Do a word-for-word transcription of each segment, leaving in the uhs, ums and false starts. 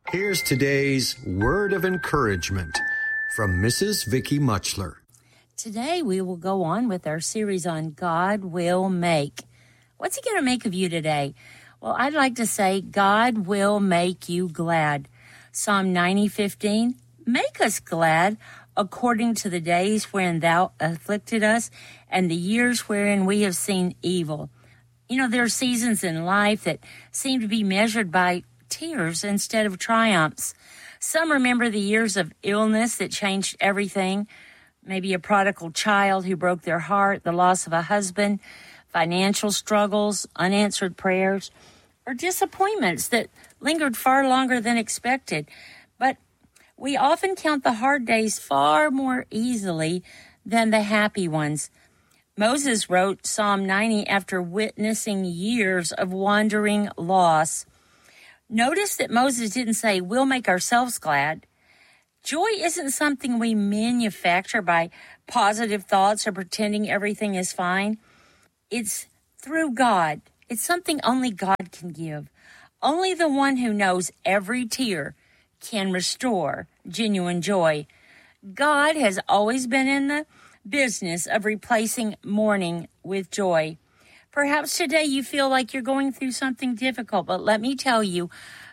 Here's today's word of encouragement from Missus Vicky Muchler. Today we will go on with our series on God will make. What's he going to make of you today? Well, I'd like to say God will make you glad. Psalm ninety fifteen, make us glad according to the days wherein thou afflicted us and the years wherein we have seen evil. You know, there are seasons in life that seem to be measured by tears instead of triumphs. Some remember the years of illness that changed everything, maybe a prodigal child who broke their heart, the loss of a husband, financial struggles, unanswered prayers, or disappointments that lingered far longer than expected. But we often count the hard days far more easily than the happy ones. Moses wrote Psalm ninety after witnessing years of wandering loss. Notice that Moses didn't say, we'll make ourselves glad. Joy isn't something we manufacture by positive thoughts or pretending everything is fine. It's through God. It's something only God can give. Only the one who knows every tear can restore genuine joy. God has always been in the business of replacing mourning with joy. Perhaps today you feel like you're going through something difficult, but let me tell you,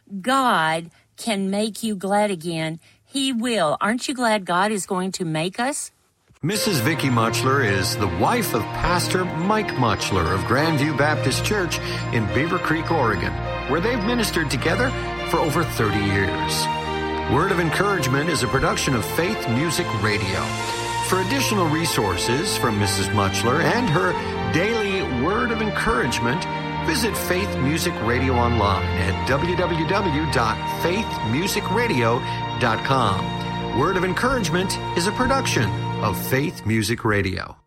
God can make you glad again. He will. Aren't you glad God is going to make us? Missus Vicky Muchler is the wife of Pastor Mike Muchler of Grandview Baptist Church in Beaver Creek, Oregon, where they've ministered together for over thirty years. Word of Encouragement is a production of Faith Music Radio. For additional resources from Missus Muchler and her daily Word of Encouragement, visit Faith Music Radio online at w w w dot faith music radio dot com. Word of Encouragement is a production of Faith Music Radio.